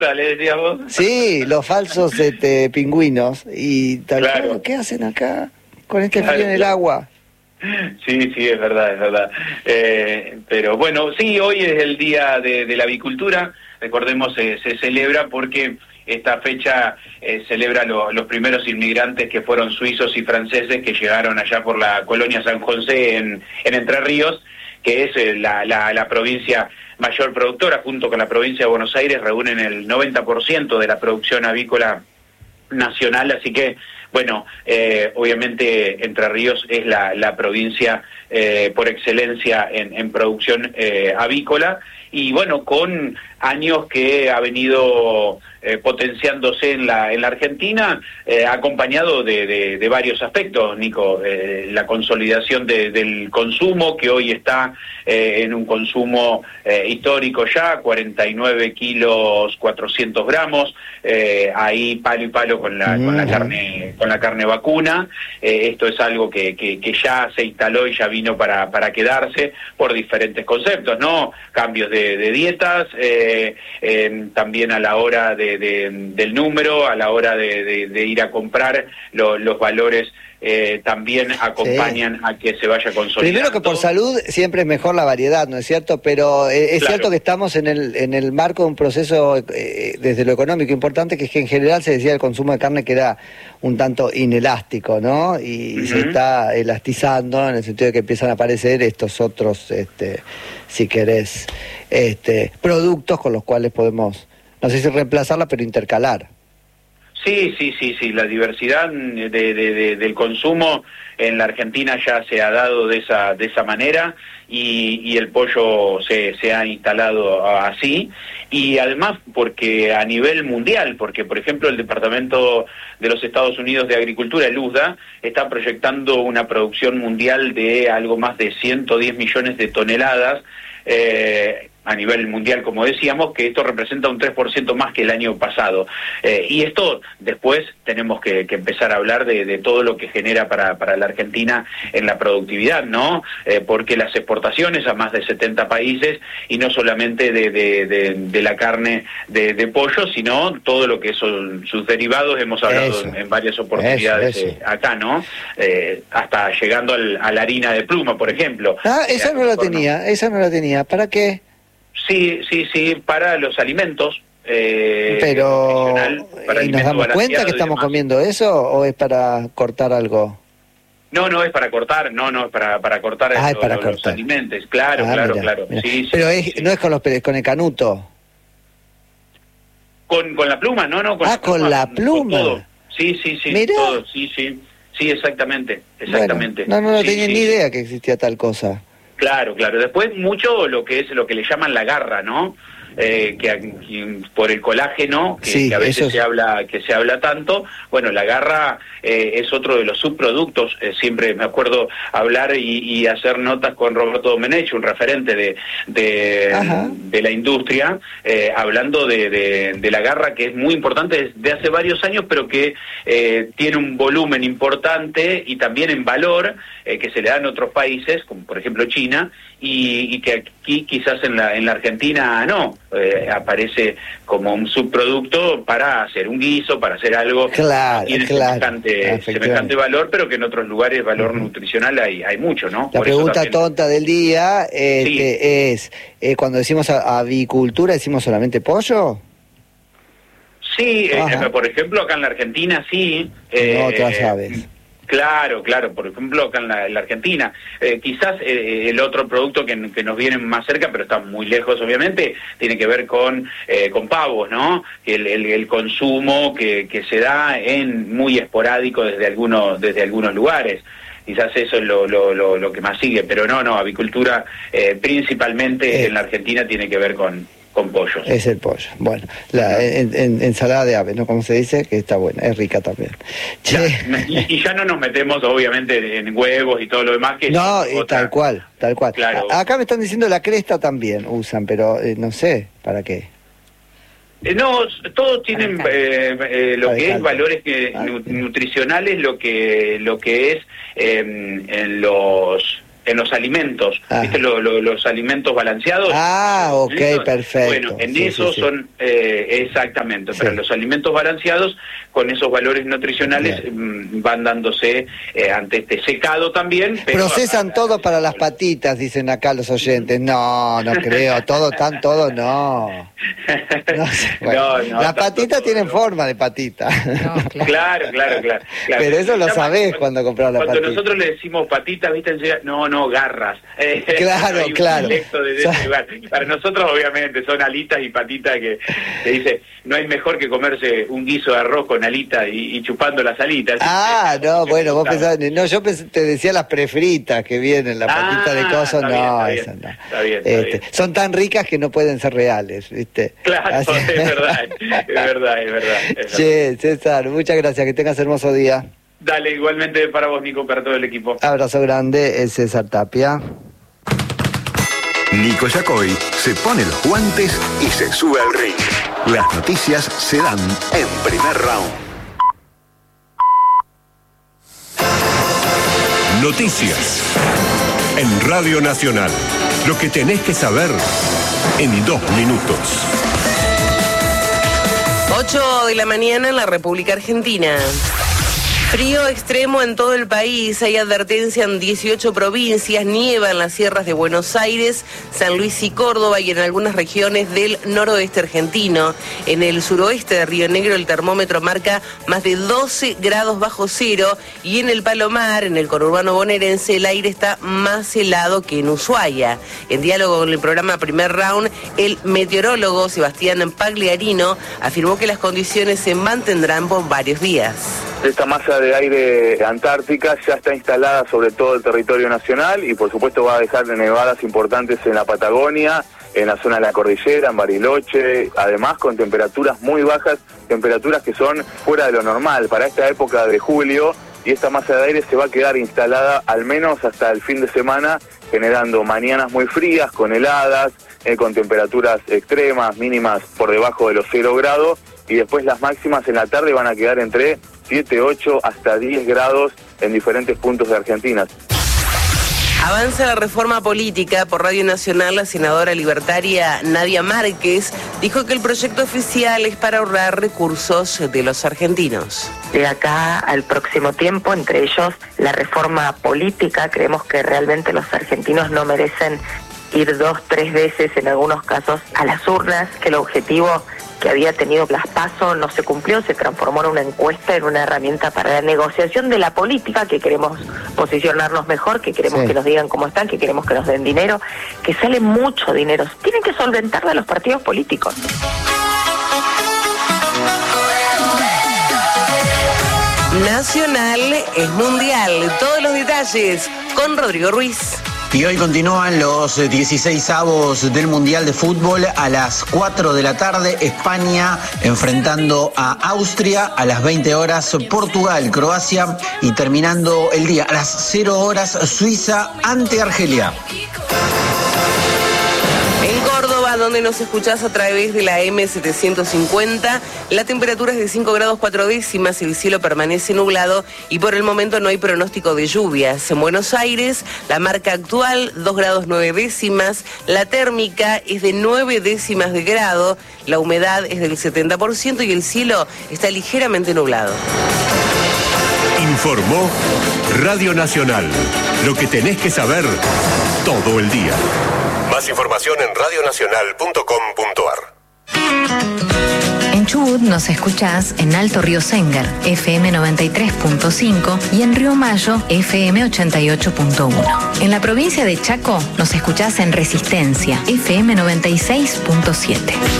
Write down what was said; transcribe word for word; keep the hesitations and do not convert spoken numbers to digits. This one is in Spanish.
le decía vos. Sí, los falsos este, pingüinos. Y tal Claro. cual, ¿qué hacen acá con este Claro, frío en el claro. agua? Sí, sí, es verdad, es verdad. Eh, pero bueno, sí, hoy es el Día de, de la Avicultura. Recordemos, eh, se celebra porque esta fecha eh, celebra lo, los primeros inmigrantes que fueron suizos y franceses que llegaron allá por la colonia San José en, en Entre Ríos, que es eh, la, la, la provincia mayor productora, junto con la provincia de Buenos Aires, reúnen el noventa por ciento de la producción avícola nacional, así que, bueno, eh, obviamente Entre Ríos es la, la provincia eh, por excelencia en, en producción eh, avícola, y bueno, con años que ha venido eh, potenciándose en la en la Argentina, eh, acompañado de, de, de varios aspectos, Nico. Eh, la consolidación de, del consumo, que hoy está eh, en un consumo eh, histórico ya, cuarenta y nueve kilos, cuatrocientos gramos, eh, ahí palo y palo con la, mm. con la carne con la carne vacuna. Eh, esto es algo que, que, que ya se instaló y ya vino para, para quedarse por diferentes conceptos, ¿no? Cambios de, de dietas, eh, eh, también a la hora de, de, del número, a la hora de, de, de ir a comprar, lo, los valores eh, también acompañan sí. a que se vaya consolidando. Primero que por salud siempre es mejor la variedad, ¿no es cierto? Pero eh, es claro. cierto que estamos en el en el marco de un proceso eh, desde lo económico importante, que es que en general se decía el consumo de carne que era un tanto inelástico, ¿no? Y uh-huh. se está elastizando en el sentido de que empiezan a aparecer estos otros, este, si querés, este, productos con los cuales podemos, no sé si reemplazarla, pero intercalar. Sí, sí, sí, sí, la diversidad de, de, de, del consumo en la Argentina ya se ha dado de esa de esa manera, y, y el pollo se, se ha instalado así, y además porque a nivel mundial, porque por ejemplo el Departamento de los Estados Unidos de Agricultura, el U S D A, está proyectando una producción mundial de algo más de ciento diez millones de toneladas, eh, a nivel mundial, como decíamos, que esto representa un tres por ciento más que el año pasado. Eh, y esto después tenemos que, que empezar a hablar de, de todo lo que genera para, para la Argentina en la productividad, ¿no? Eh, porque las exportaciones a más de setenta países, y no solamente de, de, de, de la carne de, de pollo, sino todo lo que son sus derivados, hemos hablado en, en varias oportunidades eso, eso. Eh, acá, ¿no? Eh, hasta llegando al, a la harina de pluma, por ejemplo. Ah, esa no la tenía, esa no la tenía. ¿Para qué? Sí, sí, sí, para los alimentos. Eh, Pero, para ¿y nos damos cuenta que estamos comiendo eso o es para cortar algo? No, no es para cortar, no, no es para, para cortar, ah, eso, es para los, cortar. los alimentos, claro, ah, claro, mirá, claro. Mirá. Sí, Pero sí, es, sí. no es con los con el canuto. Con, con la pluma, no, no, con ah, la pluma. con la pluma. Con todo. Sí, sí, sí, Mirá. todo, sí, sí, sí, exactamente, exactamente. Bueno, no, no, no sí, tenía sí, ni sí. idea que existía tal cosa. Claro, claro. Después mucho lo que es lo que le llaman la garra, ¿no? Eh, que, que por el colágeno que, sí, que a veces es... se habla que se habla tanto. Bueno, la garra eh, es otro de los subproductos. Eh, siempre me acuerdo hablar y, y hacer notas con Roberto Domenech, un referente de de, de la industria, eh, hablando de, de, de la garra, que es muy importante desde hace varios años, pero que eh, tiene un volumen importante y también en valor eh, que se le da en otros países, como por ejemplo China, y, y que aquí quizás en la en la Argentina no. Eh, aparece como un subproducto para hacer un guiso, para hacer algo claro, que tiene claro, semejante, semejante valor, pero que en otros lugares valor uh-huh. nutricional hay hay mucho, ¿no? La Por pregunta también... tonta del día este, sí. es, eh, cuando decimos avicultura, ¿decimos solamente pollo? Sí, eh, por ejemplo, acá en la Argentina sí. Eh, no otras aves. Claro, claro, por ejemplo acá en la, en la Argentina, eh, quizás eh, el otro producto que, que nos viene más cerca, pero está muy lejos obviamente, tiene que ver con eh, con pavos, ¿no? El, el, el consumo que, que se da en muy esporádico desde algunos desde algunos lugares. Quizás eso es lo, lo, lo, lo que más sigue, pero no, no, avicultura eh, principalmente eh. en la Argentina tiene que ver con... con pollos. Es el pollo. Bueno, la en, en, ensalada de ave, ¿no? Como se dice, que está buena, es rica también. Che. Ya, y, y ya no nos metemos, obviamente, en huevos y todo lo demás que... No, y otra... tal cual, tal cual. Claro. A, acá me están diciendo la cresta también usan, pero eh, no sé, ¿para qué? Eh, no, todos tienen eh, eh, lo que es valores que, ah, nu, nutricionales, lo que lo que es eh, en los... en los alimentos, ah. ¿viste? Lo, lo, los alimentos balanceados. Ah, ok, ¿listo? perfecto. Bueno, en sí, eso sí, sí. son, eh, exactamente, sí. Pero los alimentos balanceados, con esos valores nutricionales, mmm, van dándose eh, ante este secado también. Pero procesan a, a, todo a, para las patitas, dicen acá los oyentes. No, no creo, todo, tan todo, no. No, bueno, no, no las patitas todo, tienen no. forma de patita. No, claro. claro, claro, claro, claro. Pero eso lo sabés cuando compras la patita. Cuando nosotros le decimos patitas, ¿viste? No, no, garras. Claro, no claro. De, de ese lugar. Para nosotros, obviamente, son alitas y patitas que, que dice, no hay mejor que comerse un guiso de arroz con alita y, y chupando las alitas. Ah, ¿sí? No, bueno, vos pensás, no, yo pensé, te decía las prefritas que vienen, la patita ah, de coso, no, bien, esas no. Está bien, está este, bien. Son tan ricas que no pueden ser reales, ¿viste? Claro, Así... es verdad, es verdad, es verdad. Es che, verdad. César, muchas gracias, que tengas hermoso día. Dale, igualmente para vos, Nico, para todo el equipo. Abrazo grande, es César Tapia. Nico Yacoy se pone los guantes y se sube al ring. Las noticias se dan en Primer Round. Noticias en Radio Nacional. Lo que tenés que saber en dos minutos. ocho de la mañana en la República Argentina. Frío extremo en todo el país, hay advertencia en dieciocho provincias, nieva en las sierras de Buenos Aires, San Luis y Córdoba y en algunas regiones del noroeste argentino. En el suroeste de Río Negro el termómetro marca más de doce grados bajo cero y en el Palomar, en el conurbano bonaerense, el aire está más helado que en Ushuaia. En diálogo con el programa Primer Round, el meteorólogo Sebastián Pagliarino afirmó que las condiciones se mantendrán por varios días. Esta masa de aire antártica ya está instalada sobre todo el territorio nacional y por supuesto va a dejar nevadas importantes en la Patagonia, en la zona de la cordillera, en Bariloche, además con temperaturas muy bajas, temperaturas que son fuera de lo normal para esta época de julio, y esta masa de aire se va a quedar instalada al menos hasta el fin de semana, generando mañanas muy frías, con heladas, eh, con temperaturas extremas, mínimas por debajo de los cero grados, y después las máximas en la tarde van a quedar entre siete, ocho hasta diez grados en diferentes puntos de Argentina. Avanza la reforma política. Por Radio Nacional, la senadora libertaria Nadia Márquez dijo que el proyecto oficial es para ahorrar recursos de los argentinos. De acá al próximo tiempo, entre ellos la reforma política, creemos que realmente los argentinos no merecen ir dos, tres veces en algunos casos a las urnas, que el objetivo que había tenido las PASO no se cumplió, se transformó en una encuesta, en una herramienta para la negociación de la política, que queremos posicionarnos mejor, que queremos sí. que nos digan cómo están, que queremos que nos den dinero, que sale mucho dinero. Tienen que solventarlo a los partidos políticos. Nacional es mundial. Todos los detalles con Rodrigo Ruiz. Y hoy continúan los dieciseisavos del Mundial de Fútbol a las cuatro de la tarde. España enfrentando a Austria a las veinte horas. Portugal, Croacia y terminando el día a las cero horas Suiza ante Argelia. En Córdoba, donde nos escuchás a través de la eme setecientos cincuenta, la temperatura es de cinco grados cuatro décimas, el cielo permanece nublado y por el momento no hay pronóstico de lluvias. En Buenos Aires, la marca actual, dos grados nueve décimas, la térmica es de nueve décimas de grado, la humedad es del setenta por ciento y el cielo está ligeramente nublado. Informó Radio Nacional. Lo que tenés que saber todo el día. Más información en radio nacional punto com punto a r. En Chubut nos escuchás en Alto Río Sénger, F M noventa y tres punto cinco y en Río Mayo, F M ochenta y ocho punto uno. En la provincia de Chaco nos escuchás en Resistencia, F M noventa y seis punto siete.